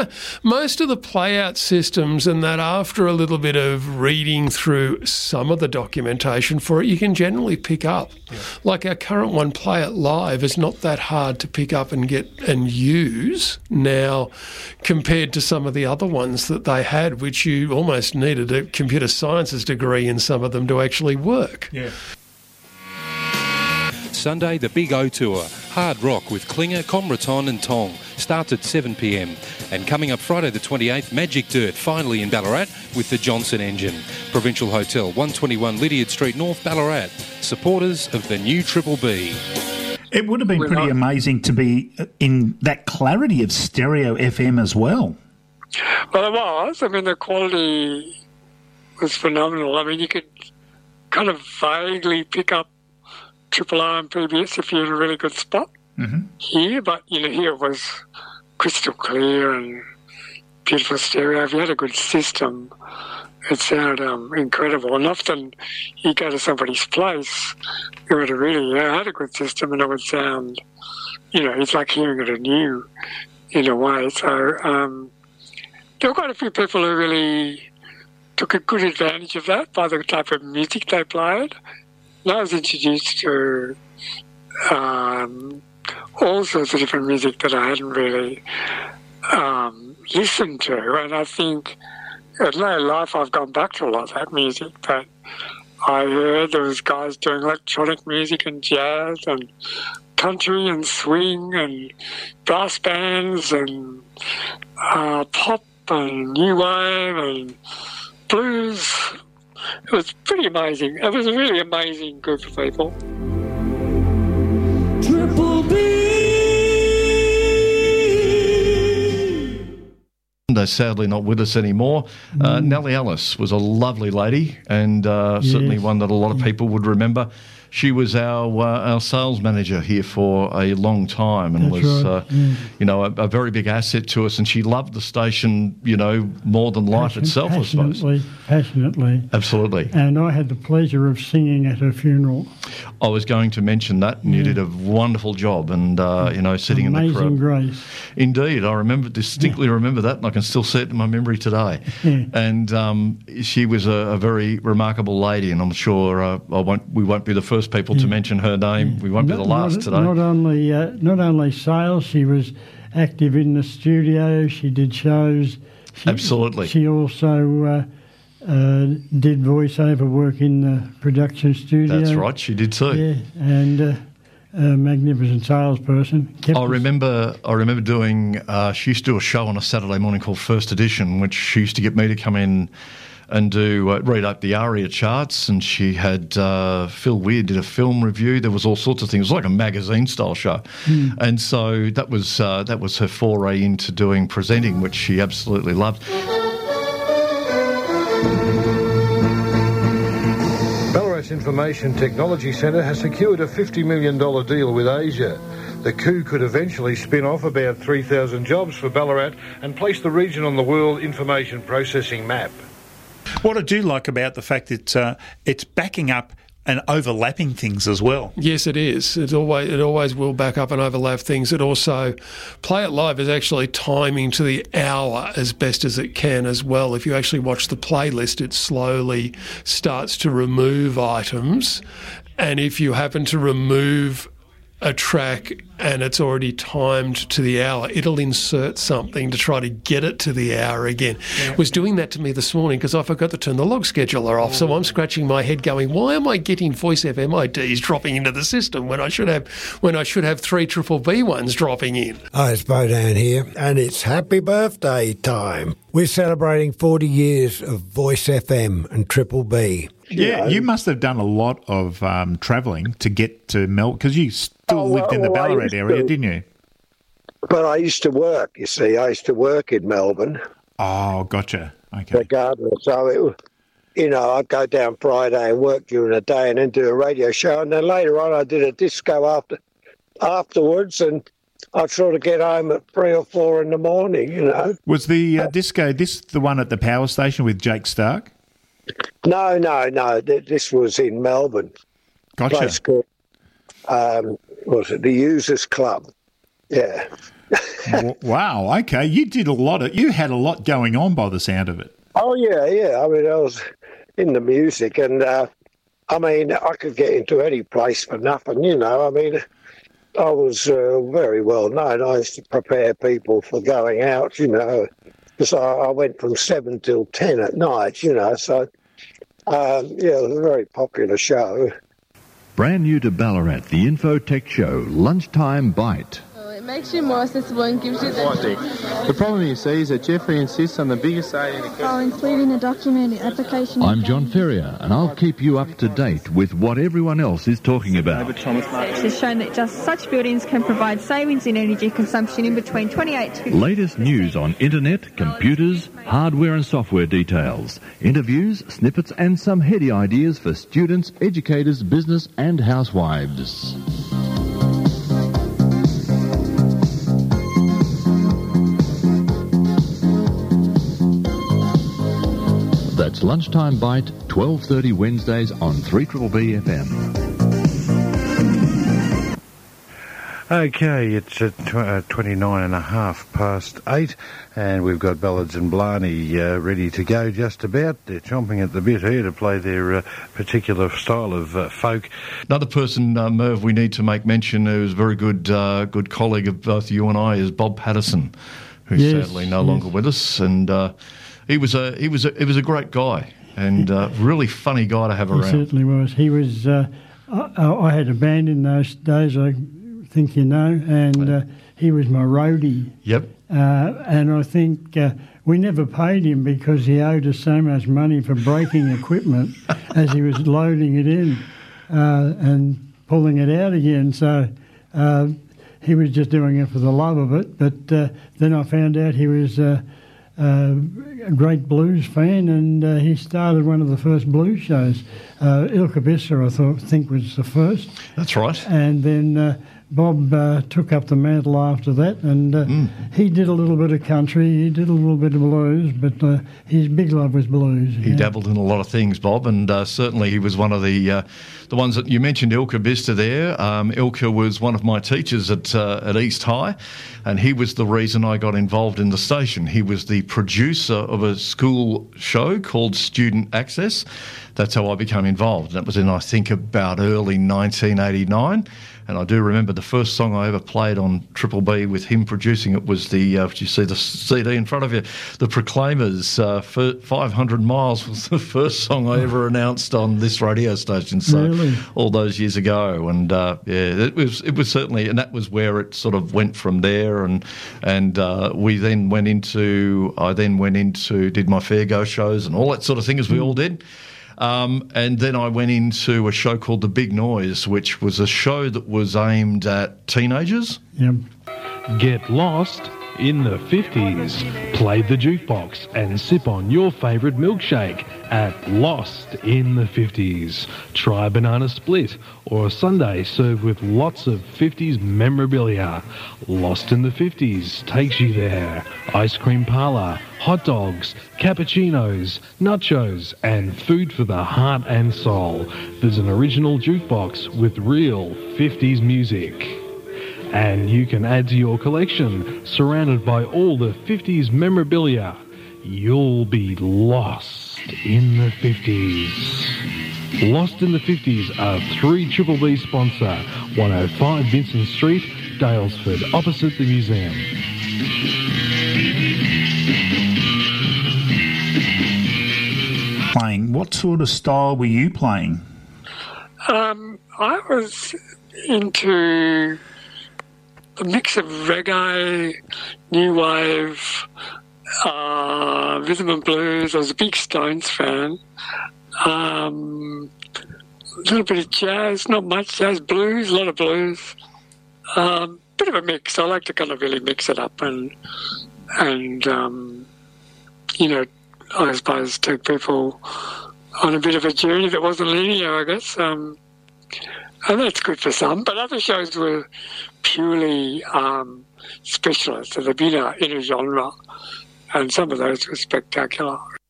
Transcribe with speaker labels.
Speaker 1: Most of the play-out systems, and that after a little bit of reading through some of the documentation for it, you can generally pick up. Yeah. Like our current one, Play It Live, is not that hard to pick up and get and use now compared to some of the other ones that they had, which you almost needed a computer sciences degree in some of them to actually work.
Speaker 2: Yeah.
Speaker 3: Sunday, the Big O Tour. Hard rock with Klinger, Comraton and Tong. Starts at 7 p.m. And coming up Friday the 28th, Magic Dirt, finally in Ballarat with the Johnson Engine. Provincial Hotel, 121 Lydiard Street North, Ballarat. Supporters of the new Triple B.
Speaker 2: It would have been pretty amazing to be in that clarity of stereo FM as well.
Speaker 4: Well, it was. I mean, the quality was phenomenal. I mean, you could kind of vaguely pick up Triple R and PBS if you're in a really good spot here, but here it was crystal clear and beautiful stereo. If you had a good system, it sounded incredible. And often you go to somebody's place who had had a good system, and it would sound, it's like hearing it anew in a way. So there were quite a few people who really took a good advantage of that by the type of music they played. And I was introduced to all sorts of different music that I hadn't really listened to. And I think in later life I've gone back to a lot of that music that I heard. There was guys doing electronic music and jazz and country and swing and brass bands and pop and new wave and blues. It was pretty amazing. It was a really amazing group of people.
Speaker 5: Triple B.
Speaker 6: They're sadly not with us anymore. Nellie Ellis was a lovely lady, and certainly one that a lot of people would remember. She was our sales manager here for a long time, and was a very big asset to us. And she loved the station, more than life itself, I suppose.
Speaker 5: Passionately.
Speaker 6: Absolutely.
Speaker 5: And I had the pleasure of singing at her funeral.
Speaker 6: I was going to mention that, and you did a wonderful job. And sitting in the crowd.
Speaker 5: Amazing grace.
Speaker 6: Indeed, I distinctly remember that, and I can still see it in my memory today. Yeah. And she was a very remarkable lady, and I'm sure we won't be the first people to mention her name. We won't be the last today.
Speaker 5: Not only sales, she was active in the studio. She did shows.
Speaker 6: Absolutely.
Speaker 5: She also did voiceover work in the production studio.
Speaker 6: That's right, she did too.
Speaker 5: Yeah, and a magnificent salesperson.
Speaker 6: I remember doing. She used to do a show on a Saturday morning called First Edition, which she used to get me to come in and read up the ARIA charts, and she had Phil Weir did a film review. There was all sorts of things. It was like a magazine-style show. And so that was her foray into doing presenting, which she absolutely loved.
Speaker 7: Ballarat Information Technology Centre has secured a $50 million deal with Asia. The coup could eventually spin off about 3,000 jobs for Ballarat and place the region on the World Information Processing map.
Speaker 2: What I do like about the fact that it's backing up and overlapping things as well.
Speaker 1: Yes, it is. It always will back up and overlap things. It also, Play It Live is actually timing to the hour as best as it can as well. If you actually watch the playlist, it slowly starts to remove items. And if you happen to remove a track and it's already timed to the hour, it'll insert something to try to get it to the hour again. Yeah. It was doing that to me this morning because I forgot to turn the log scheduler off. So I'm scratching my head going, why am I getting Voice FM IDs dropping into the system when I should have 3 Triple B ones dropping in?
Speaker 8: Hi, it's Bodan here, and it's happy birthday time. We're celebrating 40 years of Voice FM and Triple B.
Speaker 2: Yeah, you must have done a lot of travelling to get to Melbourne, because you still lived in the Ballarat area, didn't you?
Speaker 8: But I used to work, you see. I used to work in Melbourne.
Speaker 2: Oh, gotcha. Okay.
Speaker 8: Regardless. So, I'd go down Friday and work during the day and then do a radio show. And then later on, I did a disco afterwards, and I'd sort of get home at 3 or 4 in the morning,
Speaker 2: Was the disco the one at the power station with Jake Stark?
Speaker 8: No. This was in Melbourne.
Speaker 2: Gotcha.
Speaker 8: Place called, was it the Users Club? Yeah.
Speaker 2: Wow. Okay, you had a lot going on by the sound of it.
Speaker 8: Oh yeah. I mean, I was in the music, and I could get into any place for nothing. I mean, I was very well known. I used to prepare people for going out. Because I went from 7 till 10 at night. So it was a very popular show.
Speaker 9: Brand new to Ballarat, the Infotech Show, Lunchtime Bite.
Speaker 10: It makes you more accessible and gives you
Speaker 11: The problem you see is that Jeffrey insists on the biggest say in the country.
Speaker 10: including a document application.
Speaker 9: I'm John Ferrier, and I'll keep you up to date with what everyone else is talking about.
Speaker 10: Research has shown that just such buildings can provide savings in energy consumption in between 28 to...
Speaker 9: Latest news on internet, computers, hardware and software details, interviews, snippets and some heady ideas for students, educators, business and housewives. That's Lunchtime Bite, 12:30 Wednesdays on 3BBB FM.
Speaker 12: Okay, it's at 8:29 and we've got Ballads and Blarney ready to go just about. They're chomping at the bit here to play their particular style of folk.
Speaker 6: Another person, Merv, we need to make mention who's a very good colleague of both you and I is Bob Patterson, who's sadly no longer with us, and he was a great guy and really funny guy to have around.
Speaker 5: He certainly was. He was. I had a band in those days, I think you know, and he was my roadie.
Speaker 6: Yep.
Speaker 5: And I think we never paid him because he owed us so much money for breaking equipment as he was loading it in and pulling it out again. So he was just doing it for the love of it. But then I found out he was a great blues fan, and he started one of the first blues shows. Ilka Bisser, I think, was the first.
Speaker 6: That's right.
Speaker 5: And then Bob took up the mantle after that, and he did a little bit of country, he did a little bit of blues, but his big love was blues.
Speaker 6: He dabbled in a lot of things, Bob, and certainly he was one of the ones that you mentioned. Ilka Bisser there. Ilka was one of my teachers at East High, and he was the reason I got involved in the station. He was the producer of a school show called Student Access. That's how I became involved. And that was in, I think, about early 1989. And I do remember the first song I ever played on Triple B with him producing it was you see the CD in front of you, The Proclaimers, 500 Miles was the first song I ever announced on this radio station. So
Speaker 5: really?
Speaker 6: All those years ago. And it was certainly, and that was where it sort of went from there. And I then went into, did my Fair Go shows and all that sort of thing, as we all did. And then I went into a show called The Big Noise, which was a show that was aimed at teenagers.
Speaker 5: Yep.
Speaker 13: Get lost in the 50s. Play the jukebox and sip on your favourite milkshake at Lost in the 50s. Try a banana split or a sundae served with lots of 50s memorabilia. Lost in the 50s takes you there. Ice cream parlour, hot dogs, cappuccinos, nachos and food for the heart and soul. There's an original jukebox with real 50s music. And you can add to your collection, surrounded by all the 50s memorabilia. You'll be lost in the 50s. Lost in the 50s, a 3BBB sponsor. 105 Vincent Street, Dalesford, opposite the museum.
Speaker 2: Playing. What sort of style were you playing?
Speaker 4: I was into a mix of reggae, new wave, rhythm and blues. I was a big Stones fan. A little bit of jazz, not much jazz, blues, a lot of blues. Bit of a mix. I like to kind of really mix it up and I suppose take people on a bit of a journey that wasn't linear, I guess. And that's good for some, but other shows were purely specialist, so they've been in a genre, and some of those were spectacular.